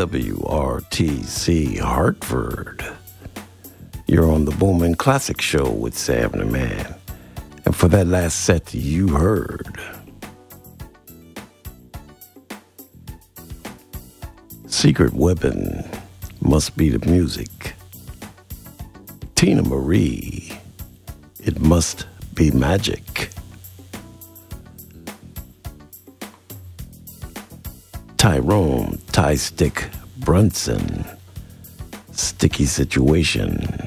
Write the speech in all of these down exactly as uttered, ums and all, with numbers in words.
W R T C Hartford. You're on the Bowman Classic Show with Sam the Man. And for that last set, you heard Secret Weapon, Must Be the Music. Tina Marie, It Must Be Magic. Tyrone Tie Stick Brunson, Sticky Situation.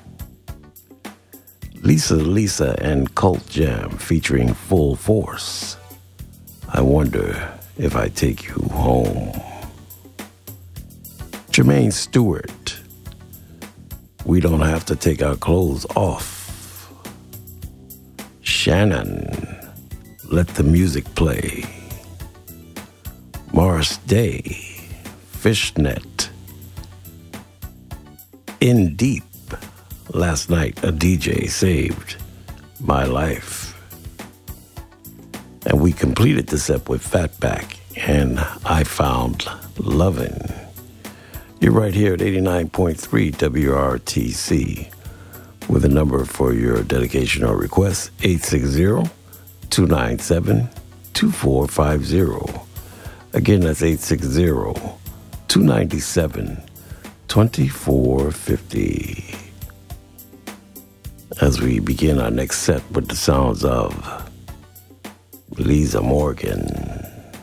Lisa Lisa and Cult Jam featuring Full Force, I Wonder If I Take You Home. Jermaine Stewart, We Don't Have to Take Our Clothes Off. Shannon, Let the Music Play. Morris Day, Fishnet. In Deep, Last Night a D J Saved My Life. And we completed the set with Fatback and I Found Lovin'. You're right here at eighty-nine point three W R T C with a number for your dedication or request, eight six zero, two nine seven, two four five zero. Again, that's eight six zero, two nine seven, two four five zero. As we begin our next set with the sounds of Lisa Morgan.